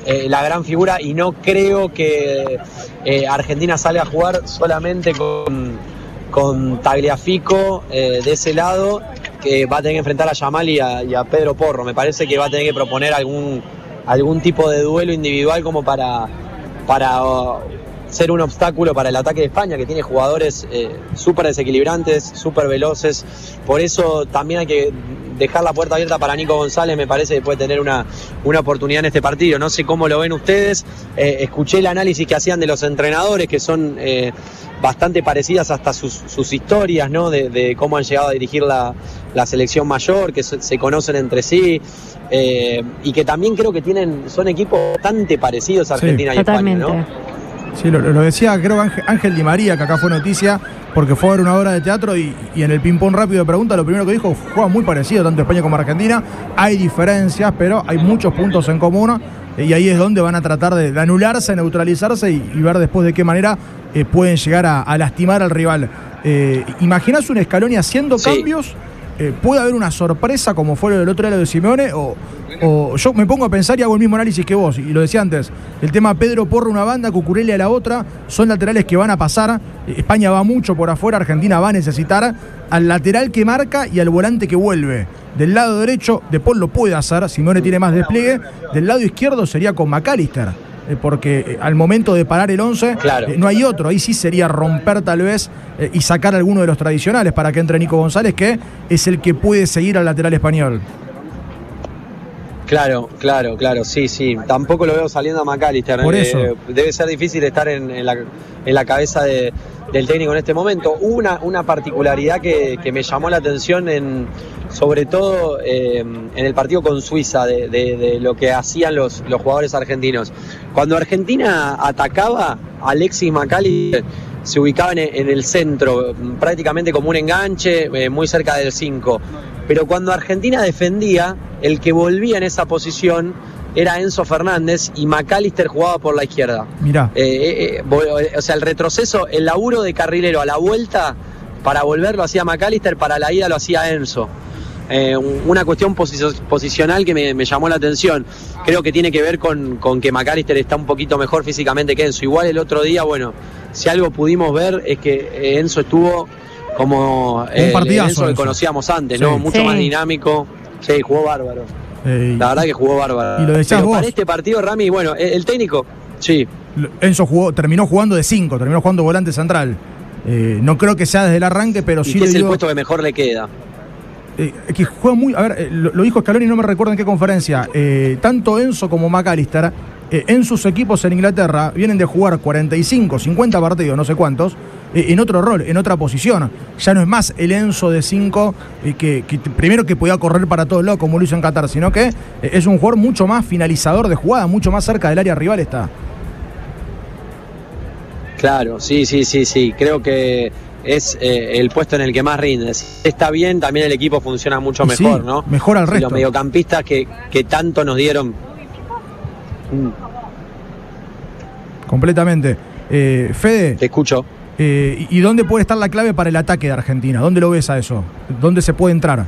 eh, la gran figura y no creo que eh, Argentina salga a jugar solamente con, con Tagliafico eh, de ese lado, que va a tener que enfrentar a Yamal y a, y a Pedro Porro. Me parece que va a tener que proponer algún, algún tipo de duelo individual como para, para uh, ser un obstáculo para el ataque de España, que tiene jugadores eh, súper desequilibrantes, súper veloces. Por eso también hay que dejar la puerta abierta para Nico González. Me parece que puede tener una, una oportunidad en este partido. No sé cómo lo ven ustedes. Eh, escuché el análisis que hacían de los entrenadores, que son eh, bastante parecidas hasta sus, sus historias, ¿no? De, de cómo han llegado a dirigir la, la selección mayor, que se, se conocen entre sí. Eh, y que también creo que tienen son equipos bastante parecidos a Argentina sí, y totalmente. España, ¿no? Sí, lo, lo decía creo Ángel, Ángel Di María, que acá fue noticia, porque fue a ver una obra de teatro y, y en el ping-pong rápido de pregunta, lo primero que dijo, juega muy parecido tanto España como Argentina, hay diferencias, pero hay muchos puntos en común, y ahí es donde van a tratar de, de anularse, neutralizarse y, y ver después de qué manera eh, pueden llegar a, a lastimar al rival. Eh, ¿Imaginás un Scaloni haciendo sí. cambios? Eh, ¿Puede haber una sorpresa como fue lo del otro día de Simeone? O, o yo me pongo a pensar y hago el mismo análisis que vos, y lo decía antes, el tema Pedro Porro una banda, Cucurella a la otra, son laterales que van a pasar. España va mucho por afuera, Argentina va a necesitar al lateral que marca y al volante que vuelve. Del lado derecho, De Paul lo puede hacer, Simeone tiene más despliegue. Del lado izquierdo sería con McAllister, eh, porque eh, al momento de parar el once, claro. eh, no hay otro. Ahí sí sería romper tal vez eh, y sacar alguno de los tradicionales para que entre Nico González, que es el que puede seguir al lateral español. Claro, claro, claro, sí, sí. Tampoco lo veo saliendo a McAllister. Por eso. Eh, debe ser difícil estar en, en, la, en la cabeza de, del técnico en este momento. Una, una particularidad que, que me llamó la atención, en, sobre todo eh, en el partido con Suiza, de, de, de lo que hacían los, los jugadores argentinos. Cuando Argentina atacaba, Alexis McAllister se ubicaba en, en el centro, prácticamente como un enganche, eh, muy cerca del cinco. Pero cuando Argentina defendía, el que volvía en esa posición era Enzo Fernández y McAllister jugaba por la izquierda. Mirá. Eh, eh, o sea, el retroceso, el laburo de carrilero a la vuelta, para volver lo hacía McAllister, para la ida lo hacía Enzo. Eh, una cuestión posi- posicional que me, me llamó la atención. Creo que tiene que ver con, con que McAllister está un poquito mejor físicamente que Enzo. Igual el otro día, bueno, si algo pudimos ver es que Enzo estuvo como eh, el Enzo que conocíamos antes, sí. ¿no? Mucho sí. más dinámico. Sí, jugó bárbaro. Eh, la verdad que jugó bárbaro. Y lo decías Pero vos. Para este partido, Rami, bueno, el, el técnico, sí. Enzo jugó, terminó jugando de cinco, terminó jugando volante central. Eh, no creo que sea desde el arranque, pero y sí. Que es digo, el puesto que mejor le queda. Eh, que juega muy. A ver, eh, lo, lo dijo Scaloni, no me recuerdo en qué conferencia. Eh, tanto Enzo como McAllister, eh, en sus equipos en Inglaterra, vienen de jugar cuarenta y cinco, cincuenta partidos, no sé cuántos, eh, en otro rol, en otra posición. Ya no es más el Enzo de cinco, eh, que, que primero que podía correr para todos lados como lo hizo en Qatar, sino que eh, es un jugador mucho más finalizador de jugada, mucho más cerca del área rival está. Claro, sí, sí, sí, sí. Creo que es eh, el puesto en el que más rinde. Si está bien, también el equipo funciona mucho mejor, sí, ¿no? Mejor al resto. Y los mediocampistas que, que tanto nos dieron. Mm. Completamente. Eh, Fede. Te escucho. Eh, ¿Y dónde puede estar la clave para el ataque de Argentina? ¿Dónde lo ves a eso? ¿Dónde se puede entrar?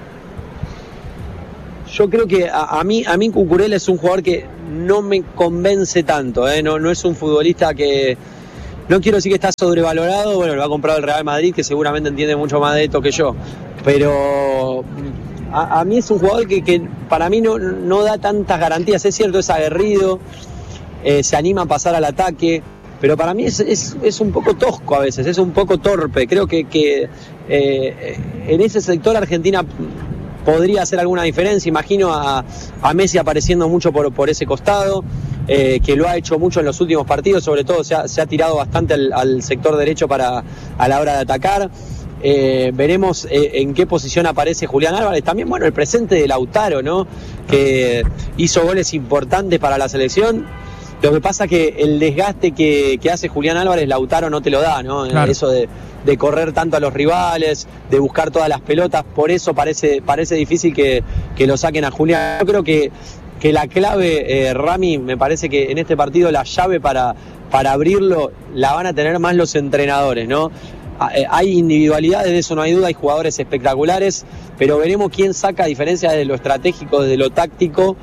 Yo creo que a, a mí a mí Cucurella es un jugador que no me convence tanto, ¿eh? no, no es un futbolista que... No quiero decir que está sobrevalorado, bueno, lo ha comprado el Real Madrid, que seguramente entiende mucho más de esto que yo, pero a, a mí es un jugador que, que para mí no, no da tantas garantías. Es cierto, es aguerrido, eh, se anima a pasar al ataque, pero para mí es, es, es un poco tosco a veces, es un poco torpe. Creo que, que eh, en ese sector Argentina podría hacer alguna diferencia. Imagino a, a Messi apareciendo mucho por, por ese costado, eh, que lo ha hecho mucho en los últimos partidos, sobre todo se ha, se ha tirado bastante al, al sector derecho para, a la hora de atacar. Eh, veremos eh, en qué posición aparece Julián Álvarez. También, bueno, el presente de Lautaro, ¿no? Que hizo goles importantes para la selección. Lo que pasa que el desgaste que, que hace Julián Álvarez, Lautaro no te lo da, ¿no? Claro. Eso de, de correr tanto a los rivales, de buscar todas las pelotas, por eso parece, parece difícil que, que lo saquen a Julián. Yo creo que, que la clave, eh, Rami, me parece que en este partido la llave para, para abrirlo la van a tener más los entrenadores, ¿no? Hay individualidades, de eso no hay duda, hay jugadores espectaculares, pero veremos quién saca diferencias de lo estratégico, de lo táctico,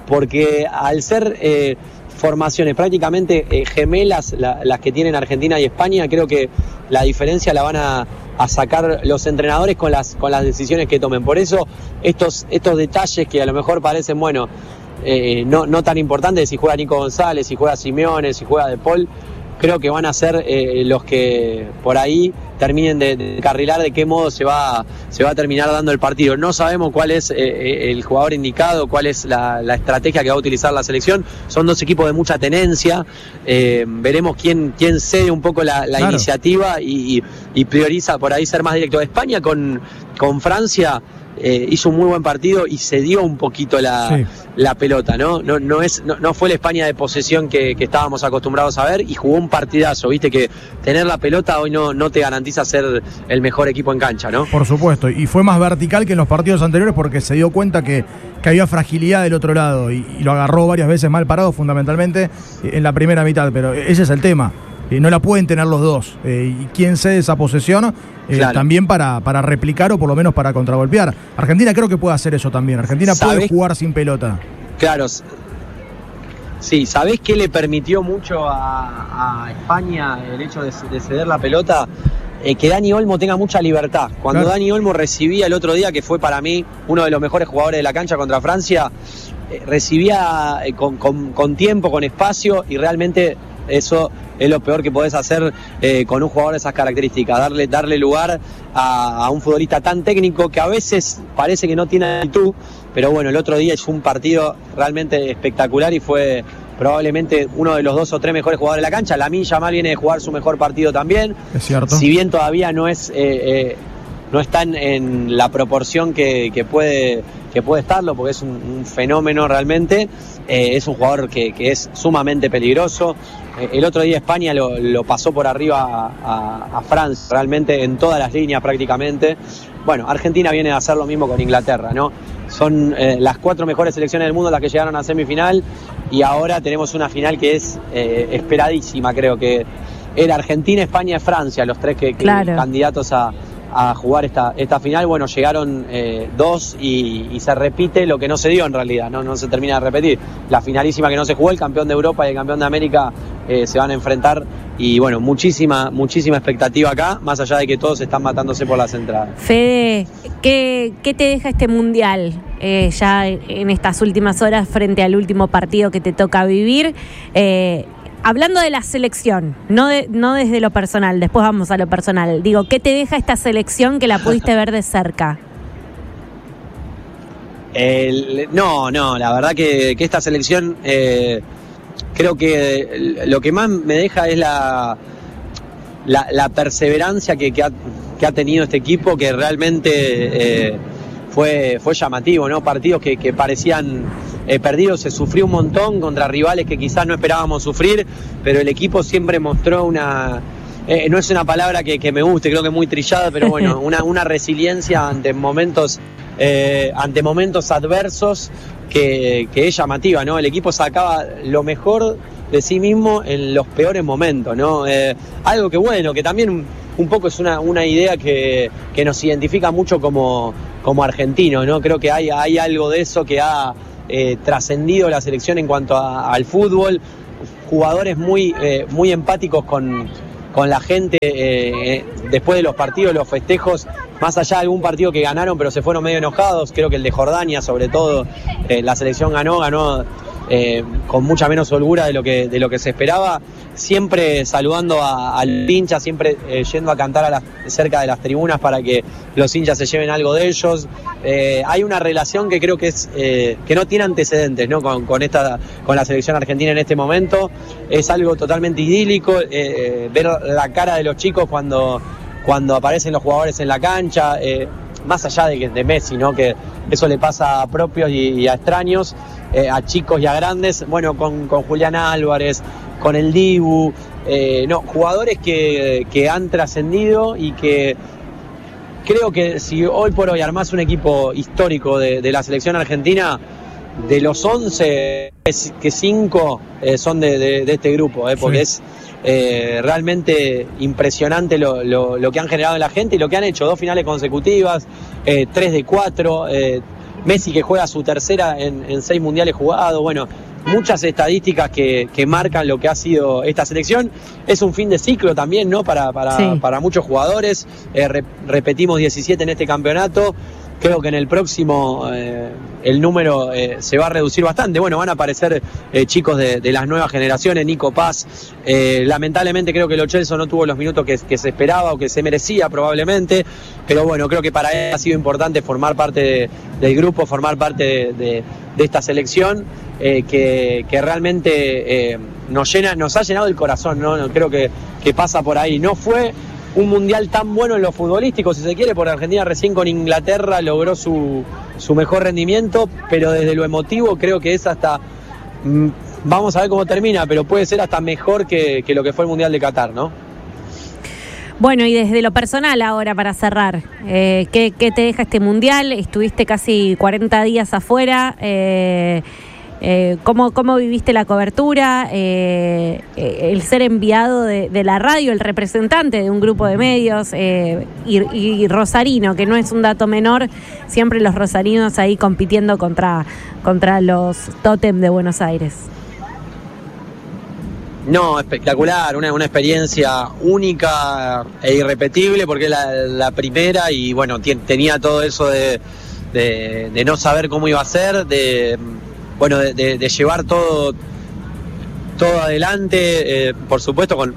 porque al ser eh, formaciones prácticamente eh, gemelas la, las que tienen Argentina y España, creo que la diferencia la van a, a sacar los entrenadores con las, con las decisiones que tomen. Por eso estos, estos detalles que a lo mejor parecen, bueno, eh, no, no tan importantes, si juega Nico González, si juega Simeone, si juega De Paul, creo que van a ser eh, los que por ahí terminen de, de carrilar de qué modo se va, se va a terminar dando el partido. No sabemos cuál es eh, el jugador indicado, cuál es la, la estrategia que va a utilizar la selección. Son dos equipos de mucha tenencia. Eh, veremos quién, quién cede un poco la, la claro. iniciativa y, y, y prioriza por ahí ser más directo. España con, con Francia eh, hizo un muy buen partido y cedió un poquito la, sí. la pelota, ¿no? No, no, es, no, no fue la España de posesión que, que estábamos acostumbrados a ver y jugó un partidazo. Viste que tener la pelota hoy no, no te garantiza ser el mejor equipo en cancha, ¿no? Por supuesto, y fue más vertical que en los partidos anteriores porque se dio cuenta que, que había fragilidad del otro lado y, y lo agarró varias veces mal parado, fundamentalmente en la primera mitad, pero ese es el tema. Eh, no la pueden tener los dos. Eh, ¿Y quién cede esa posesión? Eh, claro. También para, para replicar o por lo menos para contragolpear. Argentina creo que puede hacer eso también. Argentina puede jugar sin pelota. Claro. Sí, ¿sabés qué le permitió mucho a, a España el hecho de, de ceder la pelota? Eh, que Dani Olmo tenga mucha libertad. Cuando claro. Dani Olmo recibía el otro día, que fue para mí uno de los mejores jugadores de la cancha contra Francia, eh, recibía eh, con, con, con tiempo, con espacio, y realmente eso es lo peor que podés hacer eh, con un jugador de esas características, darle, darle lugar a, a un futbolista tan técnico que a veces parece que no tiene actitud, pero bueno, el otro día hizo un partido realmente espectacular y fue probablemente uno de los dos o tres mejores jugadores de la cancha. Lamine Yamal viene de jugar su mejor partido también. Es cierto. Si bien todavía no es eh, eh, no está en, en la proporción que, que puede que puede estarlo, porque es un, un fenómeno realmente. Eh, es un jugador que, que es sumamente peligroso. Eh, el otro día España lo, lo pasó por arriba a, a, a Francia, realmente en todas las líneas prácticamente. Bueno, Argentina viene a hacer lo mismo con Inglaterra, ¿no? Son eh, las cuatro mejores selecciones del mundo las que llegaron a semifinal y ahora tenemos una final que es eh, esperadísima, creo que era Argentina, España y Francia, los tres que, que claro. candidatos a, a jugar esta, esta final. Bueno, llegaron eh, dos y, y se repite lo que no se dio en realidad, ¿no? No se termina de repetir. La finalísima que no se jugó, el campeón de Europa y el campeón de América eh, se van a enfrentar y bueno, muchísima, muchísima expectativa acá, más allá de que todos están matándose por las entradas. Fede, ¿qué, qué te deja este mundial eh, ya en estas últimas horas frente al último partido que te toca vivir? Eh, Hablando de la selección, no, de, no desde lo personal, después vamos a lo personal. Digo, ¿qué te deja esta selección que la pudiste ver de cerca? El, no, no, la verdad que, que esta selección eh, creo que lo que más me deja es la, la, la perseverancia que, que, ha, que ha tenido este equipo, que realmente eh, fue, fue llamativo, ¿no? Partidos que, que parecían eh, perdidos, se sufrió un montón contra rivales que quizás no esperábamos sufrir, pero el equipo siempre mostró una... Eh, no es una palabra que, que me guste, creo que es muy trillada, pero bueno, una, una resiliencia ante momentos, eh, ante momentos adversos que, que es llamativa, ¿no? El equipo sacaba lo mejor de sí mismo en los peores momentos, ¿no? Eh, algo que bueno, que también un, un poco es una, una idea que, que nos identifica mucho como, como argentinos, ¿no? Creo que hay, hay algo de eso que ha eh, trascendido la selección en cuanto a, al fútbol, jugadores muy, eh, muy empáticos con... con la gente eh, después de los partidos, los festejos, más allá de algún partido que ganaron pero se fueron medio enojados, creo que el de Jordania sobre todo, eh, la selección ganó, ganó eh, con mucha menos holgura de lo que, de lo que se esperaba, siempre saludando a, al hincha, siempre eh, yendo a cantar a las, cerca de las tribunas para que los hinchas se lleven algo de ellos. Eh, hay una relación que creo que es eh, que no tiene antecedentes, ¿no? Con, con esta con la selección argentina en este momento. Es algo totalmente idílico, eh, ver la cara de los chicos cuando, cuando aparecen los jugadores en la cancha, eh, más allá de, de Messi, ¿no? Que eso le pasa a propios y, y a extraños, eh, a chicos y a grandes. Bueno, con, con Julián Álvarez, con el Dibu, eh, no, jugadores que, que han trascendido y que creo que si hoy por hoy armás un equipo histórico de, de la selección argentina, de los once, que cinco eh, son de, de, de este grupo, eh, porque sí. es eh, realmente impresionante lo, lo, lo que han generado en la gente y lo que han hecho, dos finales consecutivas, eh, tres de cuatro, eh, Messi que juega su tercera en, en seis mundiales jugados, bueno, muchas estadísticas que, que marcan lo que ha sido esta selección. Es un fin de ciclo también, ¿no? Para, para, sí. para muchos jugadores. Eh, re, repetimos diecisiete en este campeonato. Creo que en el próximo eh, el número eh, se va a reducir bastante. Bueno, van a aparecer eh, chicos de, de las nuevas generaciones, Nico Paz. Eh, lamentablemente creo que Lo Celso no tuvo los minutos que, que se esperaba o que se merecía probablemente. Pero bueno, creo que para él ha sido importante formar parte de, del grupo, formar parte de, de, de esta selección eh, que, que realmente eh, nos llena, nos ha llenado el corazón, ¿no? Creo que, que pasa por ahí. No fue un mundial tan bueno en lo futbolístico, si se quiere, porque Argentina recién con Inglaterra logró su, su mejor rendimiento, pero desde lo emotivo creo que es hasta, mmm, vamos a ver cómo termina, pero puede ser hasta mejor que, que lo que fue el Mundial de Qatar, ¿no? Bueno, y desde lo personal ahora, para cerrar, eh, ¿qué, ¿qué te deja este Mundial? Estuviste casi cuarenta días afuera, eh, Eh, ¿cómo, ¿Cómo viviste la cobertura? Eh, eh, el ser enviado de, de la radio, el representante de un grupo de medios, eh, y, y rosarino, que no es un dato menor, siempre los rosarinos ahí compitiendo contra, contra los tótem de Buenos Aires. No, espectacular, una, una experiencia única e irrepetible, porque es la, la primera y bueno, t- tenía todo eso de, de, de no saber cómo iba a ser, de... Bueno, de, de, de llevar todo, todo adelante, eh, por supuesto con,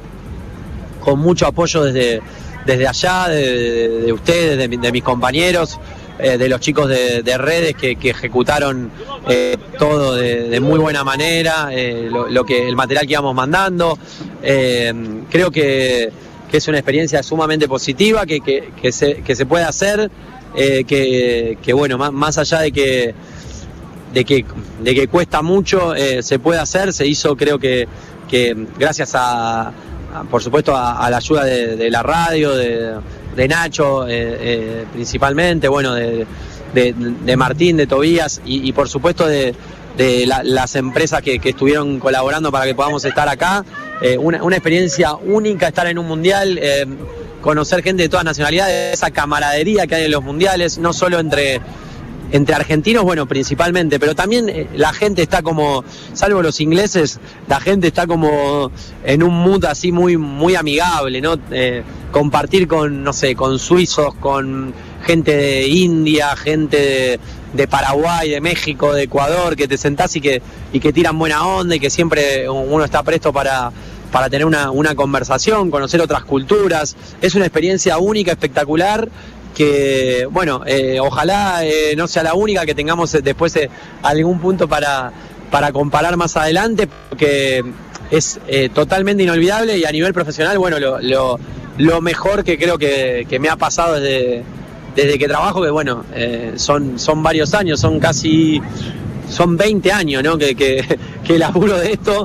con mucho apoyo desde, desde allá, de, de, de ustedes, de, de mis compañeros, eh, de los chicos de, de redes que, que ejecutaron eh, todo de, de muy buena manera, eh, lo, lo que, el material que íbamos mandando. Eh, creo que, que es una experiencia sumamente positiva, que, que, que, se, que se puede hacer, eh, que, que bueno, más, más allá de que de que, de que cuesta mucho, eh, se puede hacer, se hizo creo que, que gracias a, a por supuesto a, a la ayuda de, de la radio, de, de Nacho eh, eh, principalmente, bueno, de, de, de Martín, de Tobías y, y por supuesto de, de la, las empresas que, que estuvieron colaborando para que podamos estar acá. Eh, una, una experiencia única estar en un mundial, eh, conocer gente de todas nacionalidades, esa camaradería que hay en los mundiales, no solo entre Entre argentinos, bueno, principalmente, pero también eh, la gente está como, salvo los ingleses, la gente está como en un mood así muy, muy amigable, ¿no? Eh, compartir con, no sé, con suizos, con gente de India, gente de, de Paraguay, de México, de Ecuador, que te sentás y que, y que tiran buena onda y que siempre uno está presto para, para tener una, una conversación, conocer otras culturas. Es una experiencia única, espectacular, que bueno, eh, ojalá eh, no sea la única, que tengamos después eh, algún punto para, para comparar más adelante, porque es eh, totalmente inolvidable y a nivel profesional, bueno, lo, lo, lo mejor que creo que, que me ha pasado desde, desde que trabajo, que bueno, eh, son, son varios años, son casi... Son veinte años, ¿no? que, que, que laburo de esto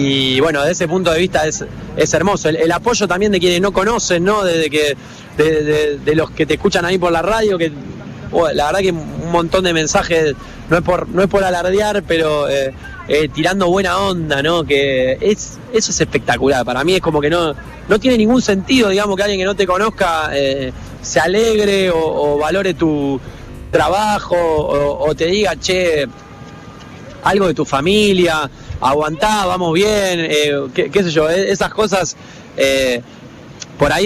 y bueno, desde ese punto de vista es, es hermoso. El, el apoyo también de quienes no conocen, ¿no? Desde que, de, de, de los que te escuchan ahí por la radio, que oh, la verdad que un montón de mensajes, no es por, no es por alardear, pero eh, eh, tirando buena onda, ¿no? Que es, eso es espectacular. Para mí es como que no, no tiene ningún sentido, digamos, que alguien que no te conozca eh, se alegre o, o valore tu trabajo o, o te diga, che, algo de tu familia, aguantá, vamos bien, eh, qué, qué sé yo, esas cosas eh, por ahí